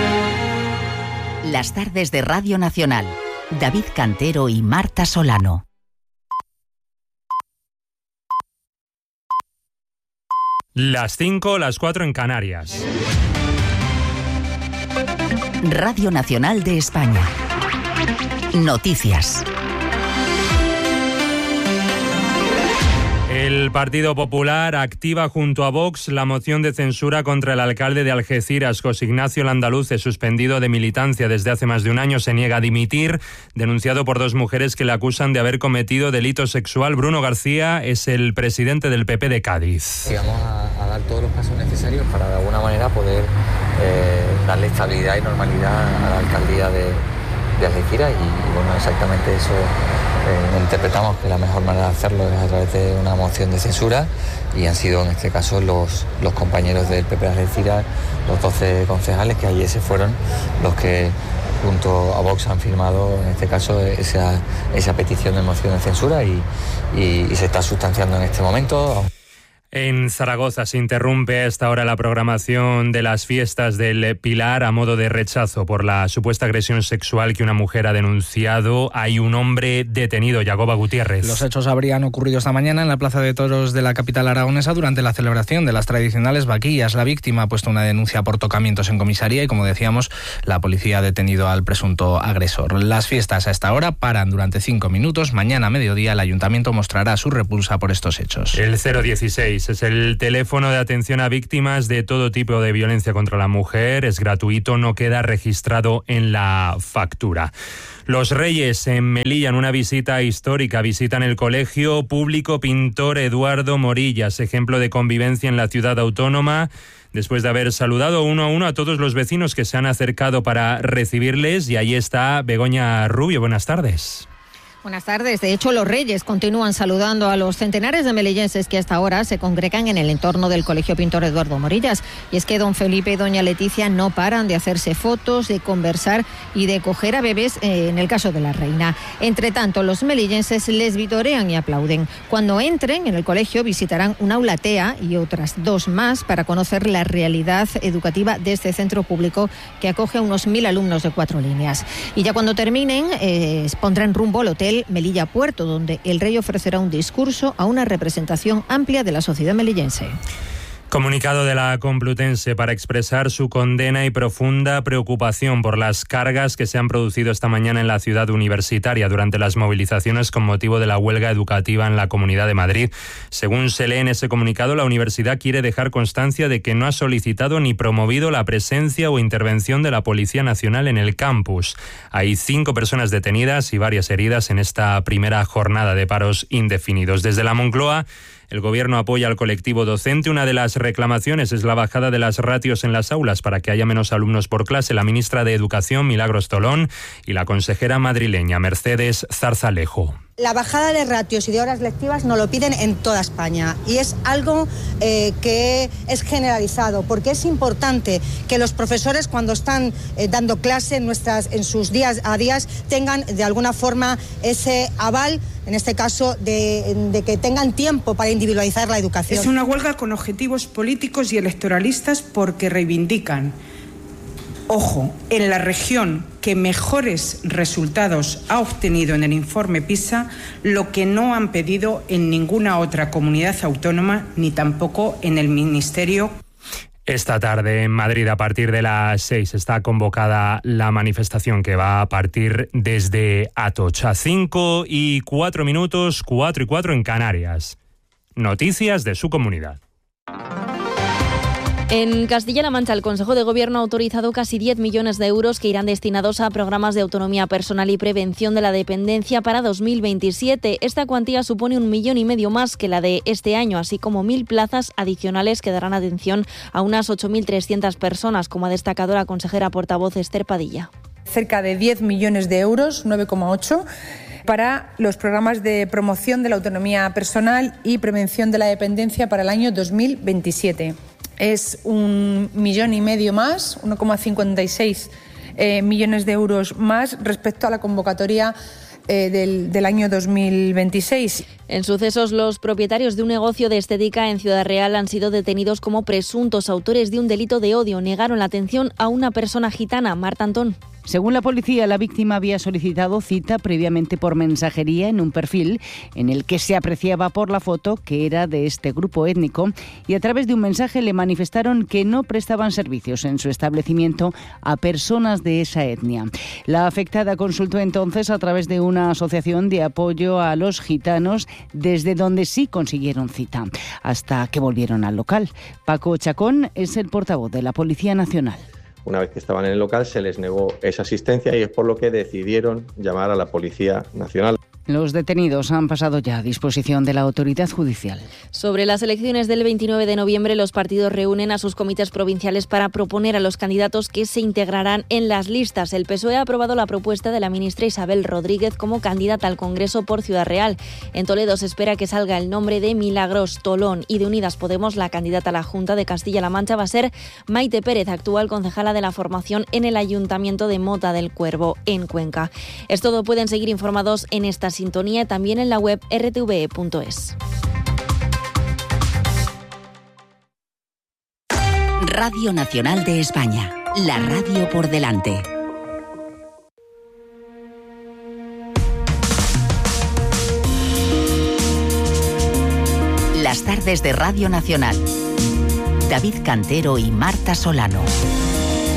Las tardes de Radio Nacional. David Cantero y Marta Solano. Las 5, las 4 en Canarias. Radio Nacional de España. Noticias. El Partido Popular activa junto a Vox la moción de censura contra el alcalde de Algeciras, José Ignacio Landaluce, suspendido de militancia desde hace más de un año. Se niega a dimitir, denunciado por 2 mujeres que le acusan de haber cometido delito sexual. Bruno García es el presidente del PP de Cádiz. Vamos a dar todos los pasos necesarios para de alguna manera poder darle estabilidad y normalidad a la alcaldía de Algeciras y bueno, exactamente eso. Interpretamos que la mejor manera de hacerlo es a través de una moción de censura y han sido en este caso los compañeros del PP de Algeciras, los 12 concejales que ayer se fueron los que junto a Vox han firmado en este caso esa petición de moción de censura y se está sustanciando en este momento. En Zaragoza se interrumpe a esta hora la programación de las fiestas del Pilar a modo de rechazo por la supuesta agresión sexual que una mujer ha denunciado. Hay un hombre detenido, Yagoba Gutiérrez. Los hechos habrían ocurrido esta mañana en la Plaza de Toros de la capital aragonesa durante la celebración de las tradicionales vaquillas. La víctima ha puesto una denuncia por tocamientos en comisaría y, como decíamos, la policía ha detenido al presunto agresor. Las fiestas a esta hora paran durante 5 minutos. Mañana a mediodía el ayuntamiento mostrará su repulsa por estos hechos. El 016 es el teléfono de atención a víctimas de todo tipo de violencia contra la mujer. Es gratuito, no queda registrado en la factura. Los Reyes en Melilla, en una visita histórica, visitan el Colegio Público Pintor Eduardo Morillas, ejemplo de convivencia en la ciudad autónoma. Después de haber saludado uno a uno a todos los vecinos que se han acercado para recibirles, y ahí está Begoña Rubio. Buenas tardes. Buenas tardes. De hecho, los Reyes continúan saludando a los centenares de melillenses que hasta ahora se congregan en el entorno del Colegio Pintor Eduardo Morillas. Y es que don Felipe y doña Leticia no paran de hacerse fotos, de conversar y de coger a bebés en el caso de la reina. Entre tanto, los melillenses les vitorean y aplauden. Cuando entren en el colegio visitarán un aula TEA y otras 2 más para conocer la realidad educativa de este centro público que acoge a unos 1.000 alumnos de 4 líneas. Y ya cuando terminen, pondrán rumbo al hotel Melilla Puerto, donde el rey ofrecerá un discurso a una representación amplia de la sociedad melillense. Comunicado de la Complutense para expresar su condena y profunda preocupación por las cargas que se han producido esta mañana en la ciudad universitaria durante las movilizaciones con motivo de la huelga educativa en la Comunidad de Madrid. Según se lee en ese comunicado, la universidad quiere dejar constancia de que no ha solicitado ni promovido la presencia o intervención de la Policía Nacional en el campus. Hay 5 personas detenidas y varias heridas en esta primera jornada de paros indefinidos. Desde la Moncloa, el Gobierno apoya al colectivo docente. Una de las reclamaciones es la bajada de las ratios en las aulas para que haya menos alumnos por clase. La ministra de Educación, Milagros Tolón, y la consejera madrileña, Mercedes Zarzalejo. La bajada de ratios y de horas lectivas nos lo piden en toda España y es algo que es generalizado, porque es importante que los profesores, cuando están dando clase en sus días a días, tengan de alguna forma ese aval, en este caso de que tengan tiempo para individualizar la educación. Es una huelga con objetivos políticos y electoralistas porque reivindican, ojo, en la región que mejores resultados ha obtenido en el informe PISA, lo que no han pedido en ninguna otra comunidad autónoma ni tampoco en el Ministerio. Esta tarde en Madrid, a partir de las 6, está convocada la manifestación que va a partir desde Atocha. 5 y 4 minutos, 4 y 4 en Canarias. Noticias de su comunidad. En Castilla-La Mancha, el Consejo de Gobierno ha autorizado casi 10 millones de euros que irán destinados a programas de autonomía personal y prevención de la dependencia para 2027. Esta cuantía supone 1,5 millones más que la de este año, así como 1.000 plazas adicionales que darán atención a unas 8.300 personas, como ha destacado la consejera portavoz Esther Padilla. Cerca de 10 millones de euros, 9,8, para los programas de promoción de la autonomía personal y prevención de la dependencia para el año 2027. Es 1,5 millones más, 1,56 millones de euros más respecto a la convocatoria del año 2026. En sucesos, los propietarios de un negocio de estética en Ciudad Real han sido detenidos como presuntos autores de un delito de odio. Negaron la atención a una persona gitana. Marta Antón. Según la policía, la víctima había solicitado cita previamente por mensajería en un perfil en el que se apreciaba por la foto que era de este grupo étnico, y a través de un mensaje le manifestaron que no prestaban servicios en su establecimiento a personas de esa etnia. La afectada consultó entonces a través de una asociación de apoyo a los gitanos, desde donde sí consiguieron cita, hasta que volvieron al local. Paco Chacón es el portavoz de la Policía Nacional. Una vez que estaban en el local se les negó esa asistencia y es por lo que decidieron llamar a la Policía Nacional. Los detenidos han pasado ya a disposición de la autoridad judicial. Sobre las elecciones del 29 de noviembre, los partidos reúnen a sus comités provinciales para proponer a los candidatos que se integrarán en las listas. El PSOE ha aprobado la propuesta de la ministra Isabel Rodríguez como candidata al Congreso por Ciudad Real. En Toledo se espera que salga el nombre de Milagros Tolón, y de Unidas Podemos la candidata a la Junta de Castilla-La Mancha va a ser Maite Pérez, actual concejala de la formación en el Ayuntamiento de Mota del Cuervo, en Cuenca. Es todo, pueden seguir informados en esta sintonía y también en la web rtve.es. Radio Nacional de España, la radio por delante. Las tardes de Radio Nacional. David Cantero y Marta Solano.